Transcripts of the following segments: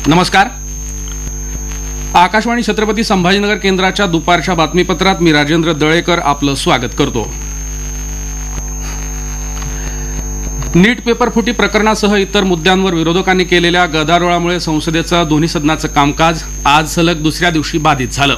नमस्कार. आकाशवाणी छत्रपती संभाजीनगर केंद्राच्या दुपारच्या बातमीपत्रात मी राजेंद्र दळेकर आपलं स्वागत करतो. नीट पेपर फुटी प्रकरणासह इतर मुद्द्यांवर विरोधकांनी केलेल्या गदारोळामुळे संसदेचं दोन्ही सदनाचं कामकाज आज सलग दुसऱ्या दिवशी बाधित झालं.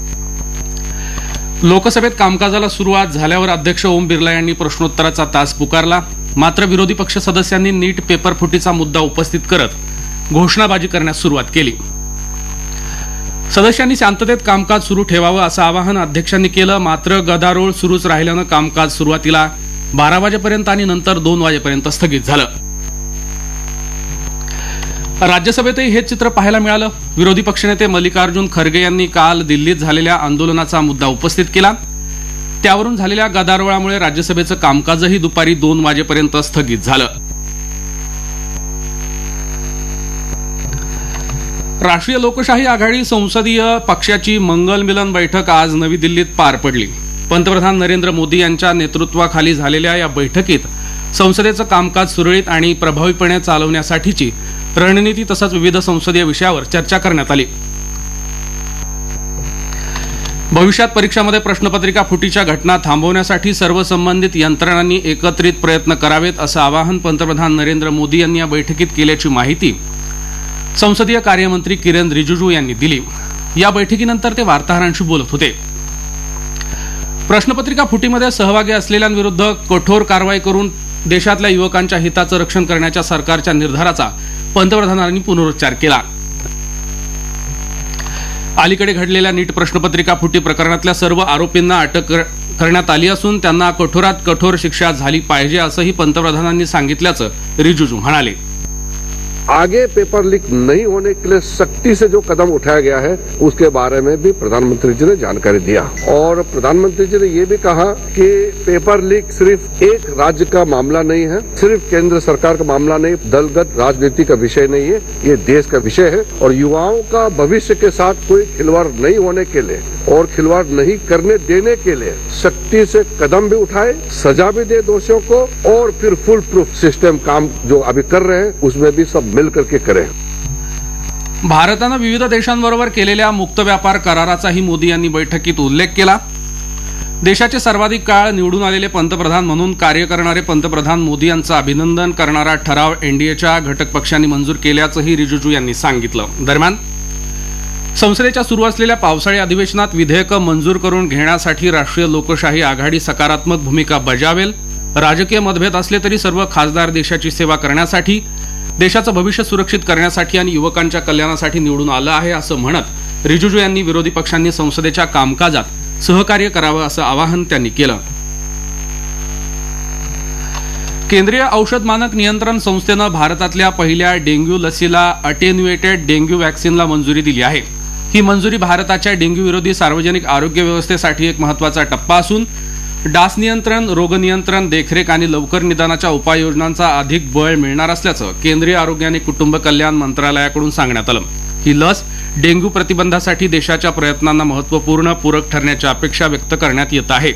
लोकसभेत कामकाजाला सुरुवात झाल्यावर अध्यक्ष ओम बिर्ला यांनी प्रश्नोत्तराचा तास पुकारला. मात्र विरोधी पक्ष सदस्यांनी नीट पेपर फुटीचा मुद्दा उपस्थित करत घोषणाबाजी करण्यास सुरुवात केली. सदस्यांनी शांततेत कामकाज सुरू ठेवावं असं आवाहन अध्यक्षांनी केलं. मात्र गदारोळ सुरूच राहिल्यानं कामकाज सुरुवातीला 12 वाजेपर्यंत आणि नंतर 2 वाजेपर्यंत स्थगित झालं. राज्यसभेतही हेच चित्र पाहायला मिळालं. विरोधी पक्षनेते मल्लिकार्जुन खरगे यांनी काल दिल्लीत झालेल्या आंदोलनाचा मुद्दा उपस्थित केला. त्यावरून झालेल्या गदारोळामुळे राज्यसभेचं कामकाजही दुपारी 2 वाजेपर्यंत स्थगित झालं. राष्ट्रीय लोकशाही आघाडी संसदीय पक्षाची मंगलमिलन बैठक आज नवी दिल्लीत पार पडली. पंतप्रधान नरेंद्र मोदी यांच्या नेतृत्वाखाली झालेल्या या बैठकीत संसदेचं कामकाज सुरळीत आणि प्रभावीपणे चालवण्यासाठीची रणनीती तसंच विविध संसदीय विषयावर चर्चा करण्यात आली. भविष्यात परीक्षांमध्ये प्रश्नपत्रिका फुटीच्या घटना थांबवण्यासाठी सर्व संबंधित यंत्रणांनी एकत्रित प्रयत्न करावेत असं आवाहन पंतप्रधान नरेंद्र मोदी यांनी या बैठकीत केल्याची माहिती संसदीय कार्यमंत्री किरेन रिजिजू यांनी दिली. या बैठकीनंतर ते वार्ताहरांशी बोलत होते. प्रश्नपत्रिका फुटीमध्ये सहभागी असलेल्यांविरुद्ध कठोर कारवाई करून देशातल्या युवकांच्या हिताचं रक्षण करण्याच्या सरकारच्या निर्धाराचा पंतप्रधानांनी पुनरुच्चार केला. अलीकडे घडलेल्या नीट प्रश्नपत्रिका फुटी प्रकरणातल्या सर्व आरोपींना अटक करण्यात आली असून त्यांना कठोरात कठोर शिक्षा झाली पाहिजे असंही पंतप्रधानांनी सांगितल्याचं रिजिजू म्हणाले. आगे पेपर लीक नहीं होने के लिए सख्ती से जो कदम उठाया गया है उसके बारे में भी प्रधानमंत्री जी ने जानकारी दिया और प्रधानमंत्री जी ने ये भी कहा कि पेपर लीक सिर्फ एक राज्य का मामला नहीं है, सिर्फ केंद्र सरकार का मामला नहीं, दलगत राजनीति का विषय नहीं है, ये देश का विषय है और युवाओं का भविष्य के साथ कोई खिलवाड़ नहीं होने के लिए और खिलवाड़ नहीं करने देने के लिए सख्ती से कदम भी उठाए, सजा भी दे दोषियों को और फिर फुल प्रूफ सिस्टम काम जो अभी कर रहे हैं उसमें भी सब मिलकर के करें. भारतानं विविध देशांबरोबर केलेल्या मुक्त व्यापार कराराचाही मोदी यांनी बैठकीत उल्लेख केला. देशाचे सर्वाधिक काळ निवडून आलेले पंतप्रधान म्हणून कार्य करणारे पंतप्रधान मोदी यांचं अभिनंदन करणारा ठराव एनडीएच्या घटक पक्षांनी मंजूर केल्याचंही रिजिजू यांनी सांगितलं. दरम्यान संसदेच्या सुरू असलेल्या पावसाळी अधिवेशनात विधेयकं मंजूर करून घेण्यासाठी राष्ट्रीय लोकशाही आघाडी सकारात्मक भूमिका बजावेल. राजकीय मतभेद असले तरी सर्व खासदार देशाची सेवा करण्यासाठी, देशाचं भविष्य सुरक्षित करण्यासाठी आणि युवकांच्या कल्याणासाठी निवडून आलं आहे असं म्हणत रिजिजू यांनी विरोधी पक्षांनी संसदेच्या कामकाजात सहकार्य करावं असं आवाहन त्यांनी केलं. केंद्रीय औषध मानक नियंत्रण संस्थेनं भारतातल्या पहिल्या डेंग्यू लसीला अटेन्युएटेड डेंग्यू वॅक्सिनला मंजुरी दिली आहे. ही मंजुरी भारताच्या डेंग्यू विरोधी सार्वजनिक आरोग्य व्यवस्थेसाठी एक महत्त्वाचा टप्पा असून डास नियंत्रण, रोग नियंत्रण, देखरेख आणि लवकर निदानाच्या उपाययोजनांचा अधिक बळ मिळणार असल्याचं केंद्रीय आरोग्य आणि कुटुंब कल्याण मंत्रालयाकडून सांगण्यात आलं. ही लस डेंग्यू प्रतिबंधासाठी देशाच्या प्रयत्नांना महत्त्वपूर्ण पूरक ठरण्याची अपेक्षा व्यक्त करण्यात येत आहे.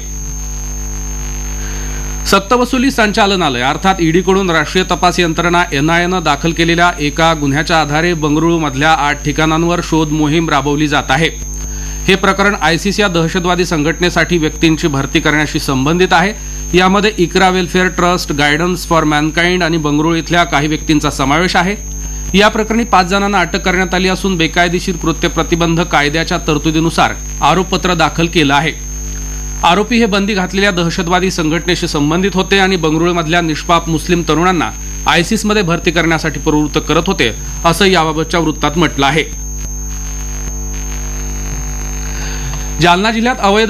सक्तवसुली संचालनालय अर्थात ईडीकडून राष्ट्रीय तपास यंत्रणा एनआयएनं दाखल केलेल्या एका गुन्ह्याच्या आधारे बंगळुरूमधल्या 8 ठिकाणांवर शोध मोहीम राबवली जात आहे. हे प्रकरण आयसिस या दहशतवादी संघटनेसाठी व्यक्तींची भरती करण्याशी संबंधित आहे. यामध्ये इकरा welfare trust, guidance for Mankind आणि बंगळुरू इथल्या काही व्यक्तींचा समावेश आहे. या प्रकरणी 5 जणांना अटक करण्यात आली असून बेकायदेशीर कृत्य प्रतिबंध कायद्याच्या तरतुदीनुसार आरोपपत्र दाखल केलं आहे. आरोपी हे बंदी घातलेल्या दहशतवादी संघटनेशी संबंधित होते आणि बंगळुरूमधल्या निष्पाप मुस्लिम तरुणांना आयसिसमध्ये भरती करण्यासाठी प्रवृत्त करत होते असं याबाबतच्या वृत्तात म्हटलं आहे. जालना जिल्ह्यात अवैध